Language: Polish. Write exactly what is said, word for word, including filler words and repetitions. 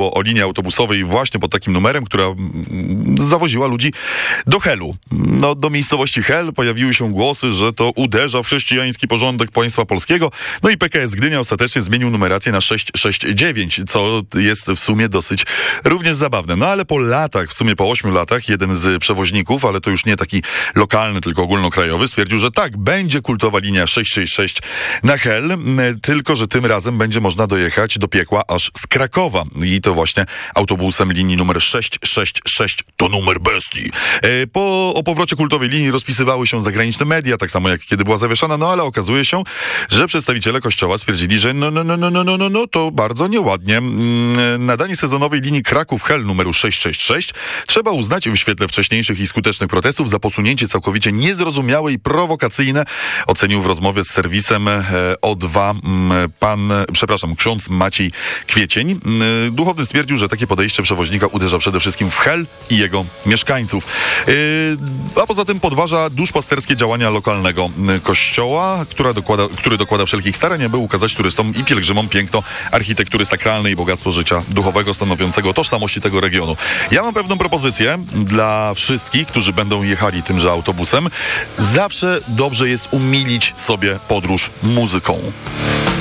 o, o linii autobusowej właśnie pod takim numerem, która zawoziła ludzi do Helu. No, do miejscowości Hel pojawiły się głosy, że to uderza w chrześcijański porządek państwa polskiego. No i P K S Gdynia ostatecznie zmienił numerację na sześć sześć dziewięć, co jest w sumie dosyć również zabawne. No ale po latach, w sumie po ośmiu latach, jeden z przewoźników, ale to już nie taki lokalny, tylko ogólnokrajowy, stwierdził, że tak, będzie kultowa linia sześć sześć sześć na Hel, tylko że tym razem będzie można dojechać do piekła aż z Krakowa. I to właśnie autobusem linii numer sześć sześć sześć, to numer bestii. Po, o powrocie kultowej linii rozpisywały się zagraniczne media, tak samo jak kiedy była zawieszana, no ale okazuje się, że przedstawiciele kościoła stwierdzili, że no, no, no, no, no, no, no, no to bardzo nieładnie. Nadanie sezonowej linii Kraków-Hel numeru sześć sześć sześć trzeba uznać w świetle wcześniejszych i skutecznych protestów za posunięcie całkowicie niezrozumiałe i prowokacyjne, ocenił w rozmowie z serwisem O dwa pan, przepraszam, ksiądz Maciej Kwiecień. Duchowny stwierdził, że takie podejście przewoźnika uderza przede wszystkim w Hel i jego mieszkańców. A poza tym podważa duszpasterskie działania lokalnego kościoła, która dokłada, który dokłada wszelkich starań, aby ukazać turystom i pielgrzymom piękno architektury sakralnej i bogactwo życia duchowego stanowiącego tożsamości tego regionu. Ja mam pewną propozycję dla wszystkich, którzy będą jechali tymże autobusem. Zawsze dobrze jest umilić sobie podróż muzyką.